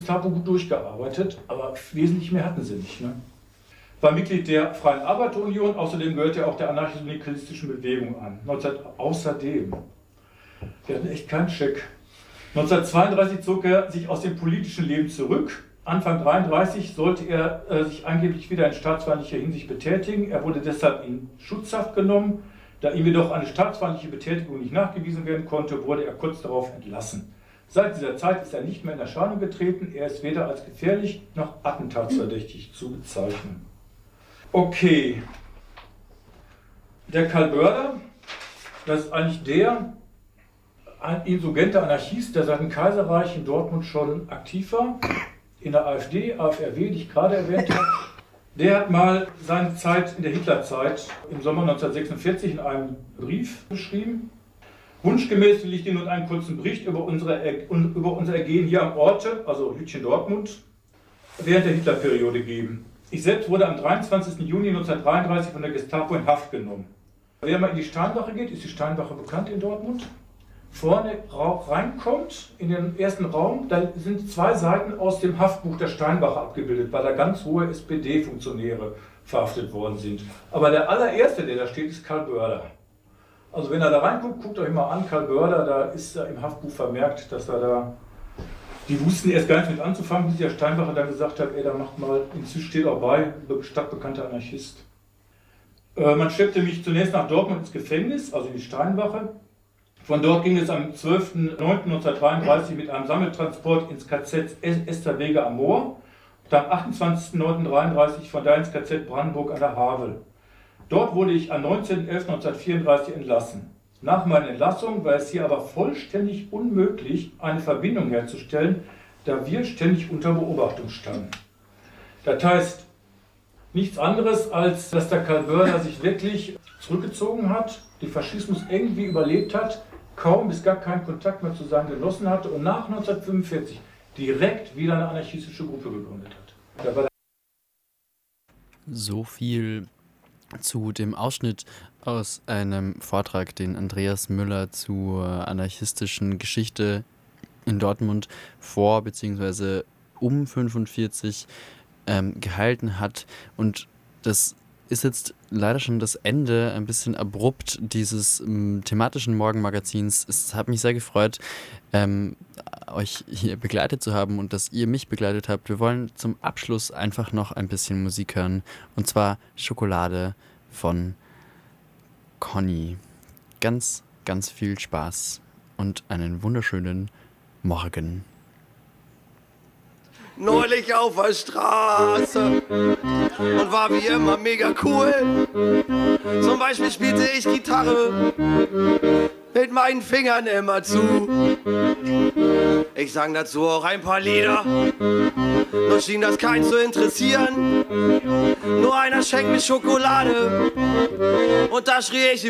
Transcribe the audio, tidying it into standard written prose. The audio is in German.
Gestapo gut durchgearbeitet, aber wesentlich mehr hatten sie nicht. Ne? War Mitglied der Freien Arbeiterunion, außerdem gehörte er auch der anarchisch-syndicalistischen Bewegung an. Außerdem, wir hatten echt keinen Check. 1932 zog er sich aus dem politischen Leben zurück. Anfang 1933 sollte er sich angeblich wieder in staatsfeindlicher Hinsicht betätigen. Er wurde deshalb in Schutzhaft genommen. Da ihm jedoch eine staatsfeindliche Betätigung nicht nachgewiesen werden konnte, wurde er kurz darauf entlassen. Seit dieser Zeit ist er nicht mehr in Erscheinung getreten. Er ist weder als gefährlich noch attentatsverdächtig zu bezeichnen. Okay, der Karl Börder, das ist eigentlich ein insurgenter Anarchist, der seit dem Kaiserreich in Dortmund schon aktiv war, in der AfD, AfRW, die ich gerade erwähnt habe. Der hat mal seine Zeit in der Hitlerzeit im Sommer 1946 in einem Brief beschrieben. Wunschgemäß will ich dir nun einen kurzen Bericht über unser Ergehen hier am Orte, also Lütchen Dortmund, während der Hitlerperiode geben. Ich selbst wurde am 23. Juni 1933 von der Gestapo in Haft genommen. Wer mal in die Steinwache geht, ist die Steinwache bekannt in Dortmund, vorne reinkommt in den ersten Raum, da sind 2 Seiten aus dem Haftbuch der Steinwache abgebildet, weil da ganz hohe SPD-Funktionäre verhaftet worden sind. Aber der allererste, der da steht, ist Karl Börder. Also wenn er da reinguckt, guckt euch mal an, Karl Börder, da ist er im Haftbuch vermerkt, dass er da... Die wussten erst gar nicht mit anzufangen, bis der Steinwache dann gesagt hat, ey, da macht mal, inzwischen steht auch bei, stadtbekannter Anarchist. Man schleppte mich zunächst nach Dortmund ins Gefängnis, also in die Steinwache. Von dort ging es am 12.09.1933 mit einem Sammeltransport ins KZ Esterwege am Moor und am 28.09.1933 von da ins KZ Brandenburg an der Havel. Dort wurde ich am 19.11.1934 entlassen. Nach meiner Entlassung war es hier aber vollständig unmöglich, eine Verbindung herzustellen, da wir ständig unter Beobachtung standen. Das heißt nichts anderes, als dass der Karl Börder sich wirklich zurückgezogen hat, den Faschismus irgendwie überlebt hat, kaum bis gar keinen Kontakt mehr zu seinen Genossen hatte und nach 1945 direkt wieder eine anarchistische Gruppe gegründet hat. So viel zu dem Ausschnitt aus einem Vortrag, den Andreas Müller zur anarchistischen Geschichte in Dortmund vor bzw. um 1945 gehalten hat. Und das ist jetzt leider schon das Ende, ein bisschen abrupt dieses thematischen Morgenmagazins. Es hat mich sehr gefreut, euch hier begleitet zu haben und dass ihr mich begleitet habt. Wir wollen zum Abschluss einfach noch ein bisschen Musik hören, und zwar Schokolade von Conny. Ganz, ganz viel Spaß und einen wunderschönen Morgen. Neulich auf der Straße und war wie immer mega cool. Zum Beispiel spielte ich Gitarre mit meinen Fingern immer zu. Ich sang dazu auch ein paar Lieder, nur schien das keinen zu interessieren. Nur einer schenkt mir Schokolade und da schrie ich